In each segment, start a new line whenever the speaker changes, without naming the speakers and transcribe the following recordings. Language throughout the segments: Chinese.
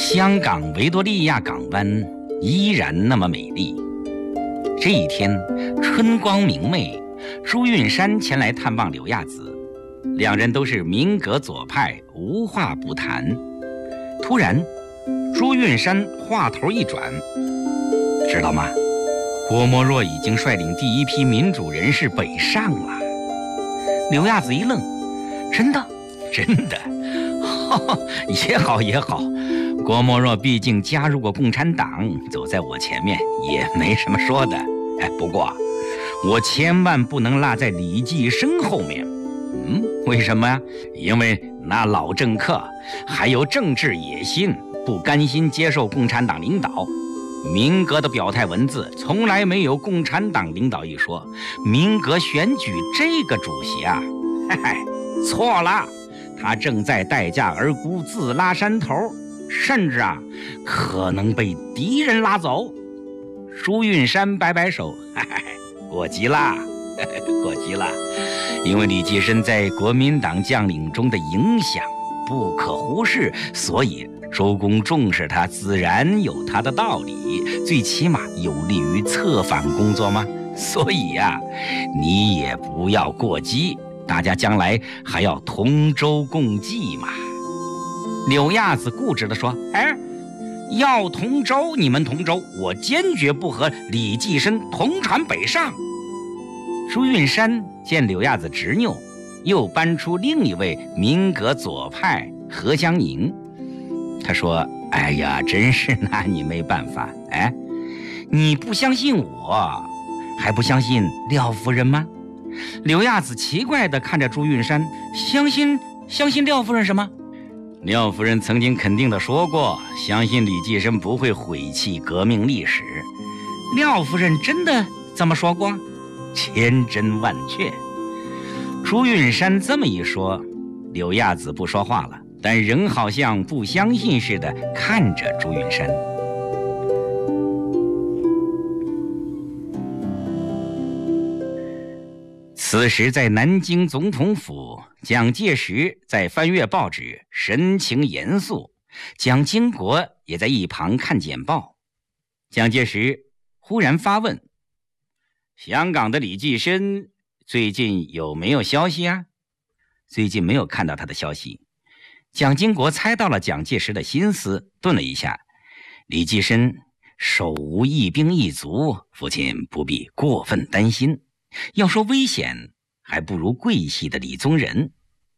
香港维多利亚港湾依然那么美丽。这一天春光明媚，朱运山前来探望柳亚子，两人都是民革左派，无话不谈。突然朱运山话头一转，知道吗？郭沫若已经率领第一批民主人士北上了。柳亚子一愣，真的？真的？也好也好，郭沫若毕竟加入过共产党，走在我前面也没什么说的。不过我千万不能落在李济深后面。为什么呀？因为那老政客还有政治野心，不甘心接受共产党领导。民革的表态文字从来没有共产党领导一说，民革选举这个主席啊，错了，他正在待价而沽，自拉山头，甚至可能被敌人拉走。朱运山摆摆手，过急啦，过急了。因为李济深在国民党将领中的影响不可忽视，所以周公重视他，自然有他的道理，最起码有利于策反工作嘛。所以你也不要过激，大家将来还要同舟共济嘛。柳亚子固执地说，要同舟你们同舟，我坚决不和李济深同船北上。朱运山见柳亚子执拗，又搬出另一位民革左派何香凝。他说，真是拿你没办法。你不相信我，还不相信廖夫人吗？柳亚子奇怪地看着朱运山，相信廖夫人什么？廖夫人曾经肯定地说过，相信李济深不会毁弃革命历史。廖夫人真的这么说过？千真万确。朱运山这么一说，柳亚子不说话了，但仍好像不相信似的看着朱运山。此时在南京总统府，蒋介石在翻阅报纸，神情严肃，蒋经国也在一旁看简报。蒋介石忽然发问，香港的李济深最近有没有消息啊？最近没有看到他的消息。蒋经国猜到了蒋介石的心思，顿了一下。李济深手无一兵一卒，父亲不必过分担心。要说危险，还不如桂系的李宗仁。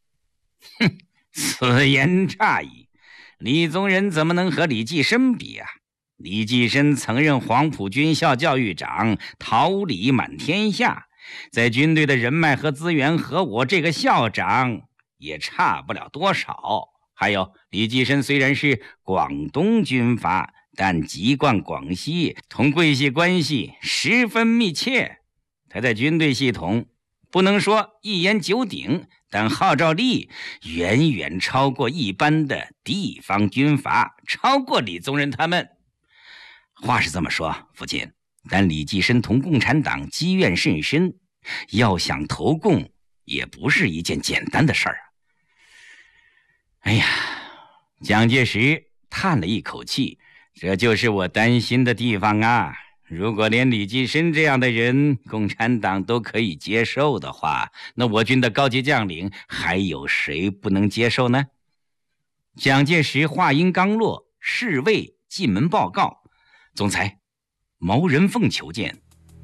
此言差矣，李宗仁怎么能和李济深比啊？李济深曾任黄埔军校教育长，桃李满天下，在军队的人脉和资源和我这个校长也差不了多少。还有，李济深虽然是广东军阀，但籍贯广西，同桂系关系十分密切。他在军队系统不能说一言九鼎，但号召力远远超过一般的地方军阀，超过李宗仁他们。话是这么说，父亲，但李济深同共产党积怨甚深，要想投共也不是一件简单的事儿。蒋介石叹了一口气，这就是我担心的地方啊。如果连李济深这样的人共产党都可以接受的话，那我军的高级将领还有谁不能接受呢？蒋介石话音刚落，侍卫进门报告，总裁毛人凤求见。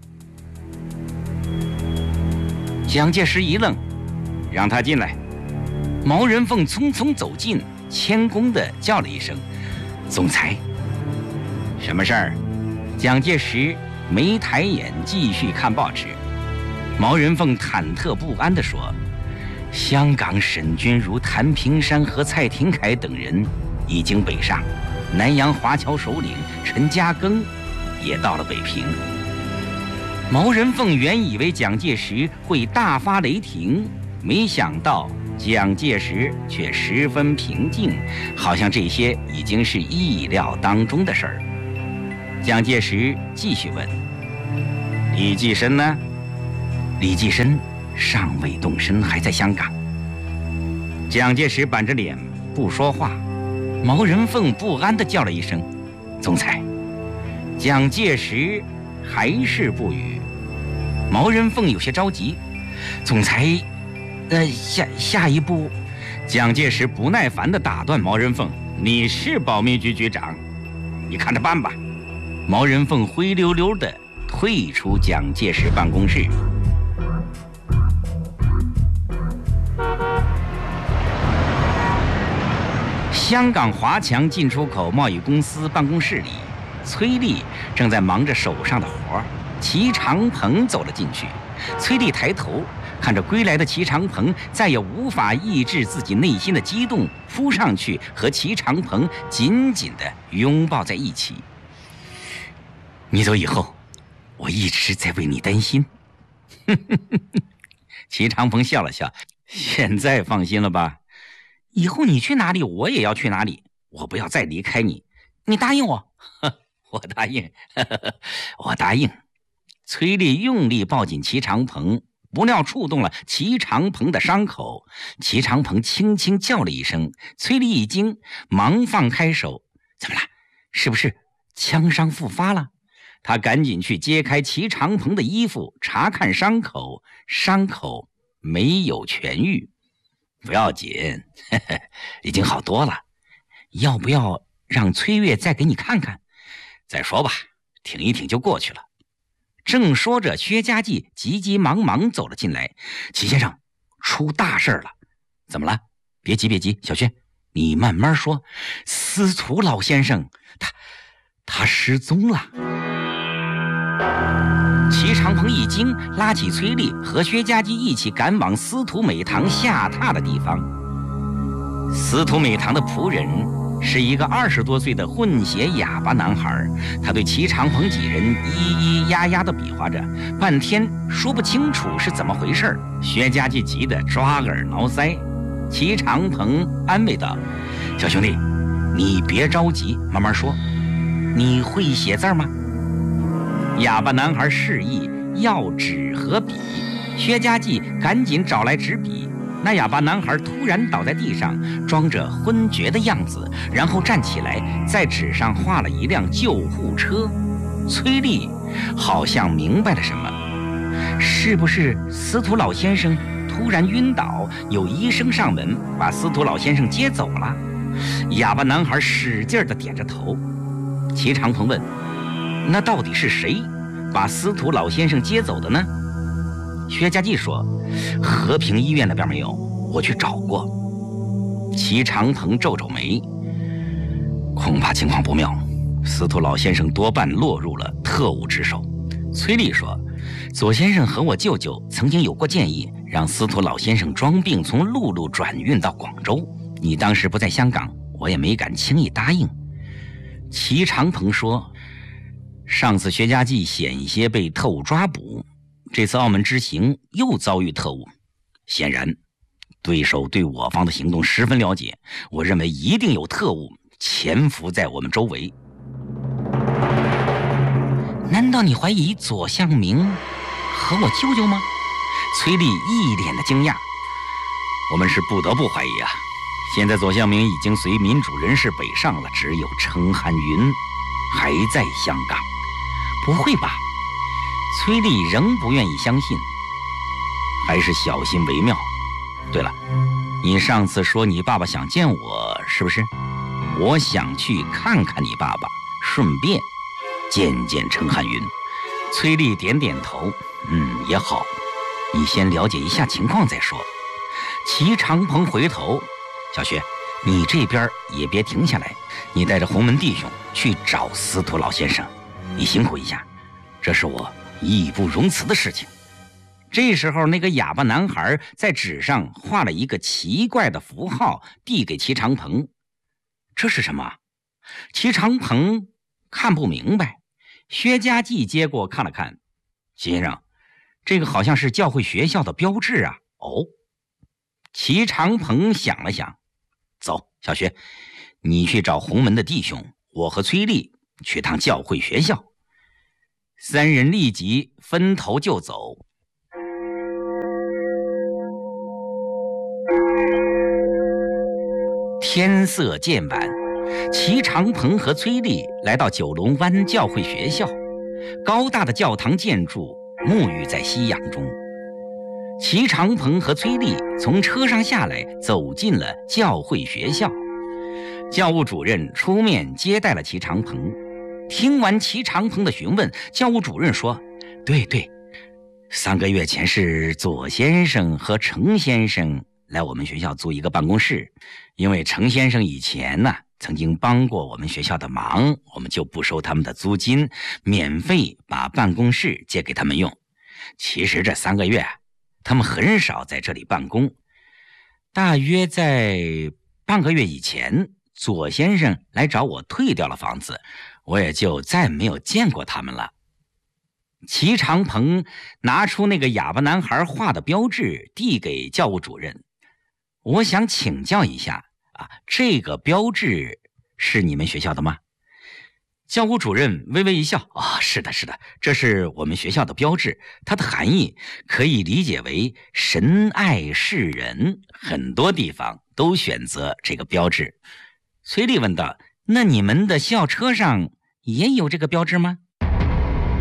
蒋介石一愣，让他进来。毛人凤匆匆走近，谦恭地叫了一声，总裁。什么事儿？蒋介石没抬眼，继续看报纸。毛人凤忐忑不安地说，香港沈钧儒、谭平山和蔡廷锴等人已经北上，南洋华侨首领陈嘉庚也到了北平。毛人凤原以为蒋介石会大发雷霆，没想到蒋介石却十分平静，好像这些已经是意料当中的事儿。蒋介石继续问，李济深呢？李济深尚未动身，还在香港。蒋介石板着脸不说话。 毛人凤不安地叫了一声：“总裁。”蒋介石还是不语。毛人凤有些着急：“总裁，下一步？”蒋介石不耐烦地打断毛人凤：“你是保密局局长，你看着办吧。”毛人凤灰溜溜地退出蒋介石办公室。香港华强进出口贸易公司办公室里，崔丽正在忙着手上的活。齐长鹏走了进去，崔丽抬头看着归来的齐长鹏，再也无法抑制自己内心的激动，扑上去和齐长鹏紧紧地拥抱在一起。你走以后，我一直在为你担心。齐长鹏笑了笑，现在放心了吧？以后你去哪里，我也要去哪里，我不要再离开你，你答应我？我答应，我答应。崔丽用力抱紧齐长鹏，不料触动了齐长鹏的伤口。齐长鹏轻轻叫了一声，崔丽一惊，忙放开手。怎么了？是不是枪伤复发了？他赶紧去揭开齐长鹏的衣服，查看伤口，伤口没有痊愈。不要紧，已经好多了。要不要让崔月再给你看看？再说吧，挺一挺就过去了。正说着，薛家继急急忙忙走了进来。齐先生，出大事了。怎么了？别急别急，小薛，你慢慢说。司徒老先生，他失踪了。齐长鹏一惊，拉起崔丽和薛家继一起赶往司徒美堂下榻的地方。司徒美堂的仆人是一个20多岁的混血哑巴男孩，他对齐长鹏几人咿咿呀呀地比划着，半天说不清楚是怎么回事。薛家继急得抓耳挠腮。齐长鹏安慰道：“小兄弟，你别着急，慢慢说。你会写字吗？”哑巴男孩示意要纸和笔，薛家继赶紧找来纸笔。那哑巴男孩突然倒在地上，装着昏厥的样子，然后站起来，在纸上画了一辆救护车。崔丽好像明白了什么，是不是司徒老先生突然晕倒，有医生上门把司徒老先生接走了？哑巴男孩使劲地点着头。齐长鹏问：“那到底是谁把司徒老先生接走的呢？”薛家继说：“和平医院那边没有，我去找过。”齐长鹏皱皱眉，恐怕情况不妙，司徒老先生多半落入了特务之手。崔丽说：“左先生和我舅舅曾经有过建议，让司徒老先生装病从陆路转运到广州，你当时不在香港，我也没敢轻易答应。”齐长鹏说：“上次薛家继险些被特务抓捕，这次澳门之行又遭遇特务，显然对手对我方的行动十分了解，我认为一定有特务潜伏在我们周围。”难道你怀疑左相明和我舅舅吗？崔丽一脸的惊讶。我们是不得不怀疑啊，现在左相明已经随民主人士北上了，只有程汉云还在香港。不会吧？崔丽仍不愿意相信，还是小心为妙。对了，你上次说你爸爸想见我，是不是？我想去看看你爸爸，顺便见见程汉云。崔丽点点头，也好，你先了解一下情况再说。齐长鹏回头：“小薛，你这边也别停下来，你带着洪门弟兄去找司徒老先生，你辛苦一下，这是我义不容辞的事情。”这时候，那个哑巴男孩在纸上画了一个奇怪的符号，递给齐长鹏。这是什么？齐长鹏看不明白。薛家继接过看了看：“齐先生，这个好像是教会学校的标志啊。”哦。齐长鹏想了想：“走，小薛，你去找洪门的弟兄，我和崔丽去趟教会学校。”三人立即分头就走。天色渐晚， 齐长鹏和崔丽来到九龙湾教会学校，高大的教堂建筑沐浴在夕阳中。齐长鹏和崔丽从车上下来，走进了教会学校。教务主任出面接待了齐长鹏。听完齐长鹏的询问，教务主任说：对，3个月前是左先生和程先生来我们学校租一个办公室，因为程先生以前曾经帮过我们学校的忙，我们就不收他们的租金，免费把办公室借给他们用。其实这3个月他们很少在这里办公，大约在半个月以前，左先生来找我退掉了房子，我也就再没有见过他们了。齐长鹏拿出那个哑巴男孩画的标志递给教务主任，我想请教一下这个标志是你们学校的吗？教务主任微微一笑，是的，这是我们学校的标志，它的含义可以理解为神爱世人，很多地方都选择这个标志。崔丽问道：那你们的校车上也有这个标志吗？